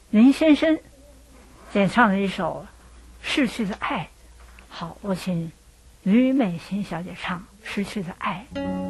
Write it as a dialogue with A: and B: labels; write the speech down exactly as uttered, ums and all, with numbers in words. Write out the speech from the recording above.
A: 林先生演唱了一首《逝去的爱》。好，我请吕美琴小姐唱《失去的爱》。